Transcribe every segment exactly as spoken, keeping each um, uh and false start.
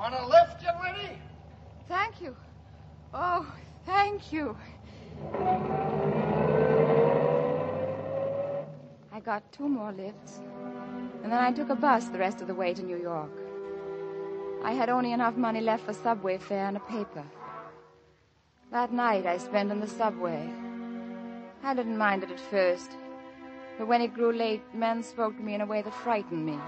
Want a lift, young lady? Thank you. Oh, thank you. I got two more lifts, and then I took a bus the rest of the way to New York. I had only enough money left for subway fare and a paper. That night I spent in the subway. I didn't mind it at first, but when it grew late, men spoke to me in a way that frightened me.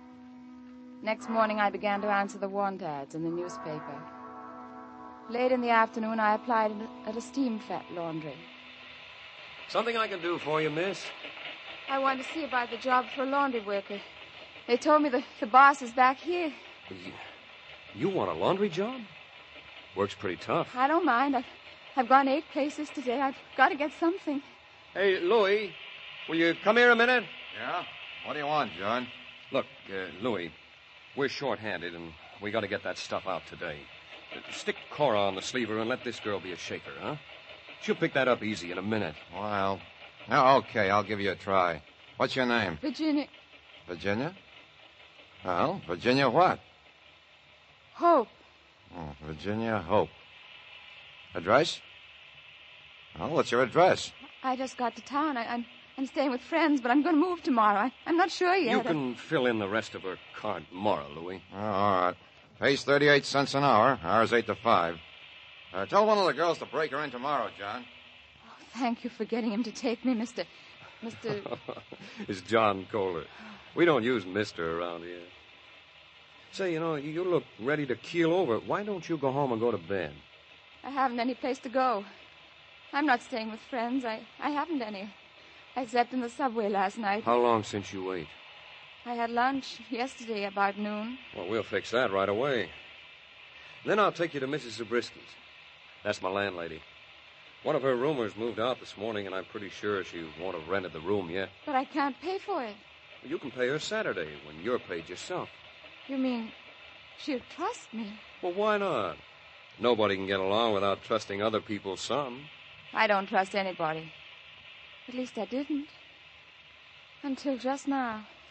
Next morning I began to answer the want ads in the newspaper. Late in the afternoon I applied at a steam fat laundry. Something I can do for you, miss? I wanted to see about the job for a laundry worker. They told me the, the boss is back here. You, you want a laundry job? Work's pretty tough. I don't mind. I've, I've gone eight places today. I've got to get something. Hey, Louis, will you come here a minute? Yeah? What do you want, John? Look, uh, Louis, we're short-handed, and we got to get that stuff out today. Uh, stick Cora on the sleever and let this girl be a shaker, huh? She'll pick that up easy in a minute. Well, now, okay, I'll give you a try. What's your name? Virginia. Virginia? Well, Virginia what? Hope. Oh, Virginia Hope. Address? Well, what's your address? I just got to town. I, I'm I'm staying with friends, but I'm going to move tomorrow. I, I'm not sure yet. You can fill in the rest of her card tomorrow, Louis. Oh, all right. Pays thirty-eight cents an hour. Hours eight to five. Uh, tell one of the girls to break her in tomorrow, John. Oh, thank you for getting him to take me, Mister... Mister... It's John Kohler. We don't use Mister around here. Say, you know, you look ready to keel over. Why don't you go home and go to bed? I haven't any place to go. I'm not staying with friends. I, I haven't any. I slept in the subway last night. How long since you ate? I had lunch yesterday about noon. Well, we'll fix that right away. Then I'll take you to Missus Zabrisky's. That's my landlady. One of her roomers moved out this morning, and I'm pretty sure she won't have rented the room yet. But I can't pay for it. You can pay her Saturday when you're paid yourself. You mean she'll trust me? Well, why not? Nobody can get along without trusting other people some. I don't trust anybody. At least I didn't. Until just now.